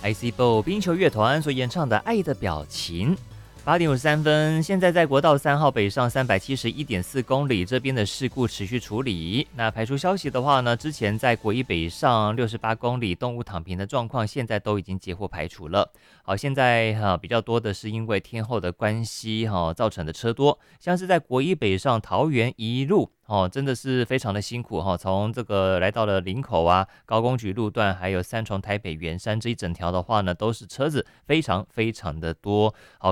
ICBO 冰球乐团所演唱的《爱的表情》。8:53，现在在国道3号北上371.4公里这边的事故持续处理。那排除消息的话呢，之前在国一北上68公里动物躺平的状况，现在都已经截获排除了。好，现在比较多的是因为天候的关系造成的车多，像是在国一北上桃园一路真的是非常的辛苦从这个来到了林口啊、高工局路段，还有三重台北圆山这一整条的话呢，都是车子非常非常的多。好，